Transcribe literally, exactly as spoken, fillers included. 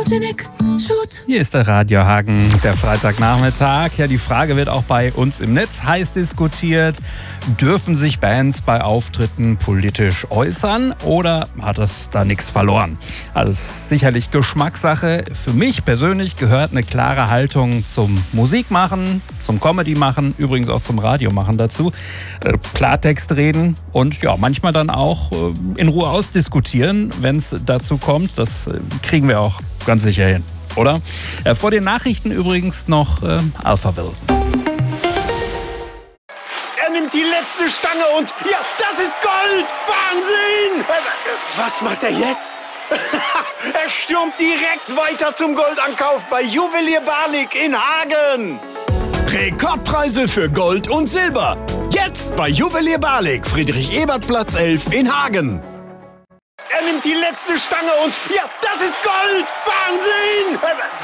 Photogenic Shoot. Hier ist der Radio Hagen, der Freitagnachmittag. Ja, die Frage wird auch bei uns im Netz heiß diskutiert. Dürfen sich Bands bei Auftritten politisch äußern oder hat das da nichts verloren? Also es ist sicherlich Geschmackssache. Für mich persönlich gehört eine klare Haltung zum Musikmachen, zum Comedy-Machen, übrigens auch zum Radiomachen dazu. Äh, Klartext reden und ja, manchmal dann auch äh, in Ruhe ausdiskutieren, wenn es dazu kommt. Das äh, kriegen wir auch ganz sicher hin, oder? Äh, vor den Nachrichten übrigens noch äh, Alphaville. Er nimmt die letzte Stange und ja, das ist Gold! Wahnsinn! Äh, was macht er jetzt? Er stürmt direkt weiter zum Goldankauf bei Juwelier Barlik in Hagen. Rekordpreise für Gold und Silber. Jetzt bei Juwelier Barlik, Friedrich-Ebert-Platz elf in Hagen. Er nimmt die letzte Stange und ja, das ist Gold! Wahnsinn! Äh,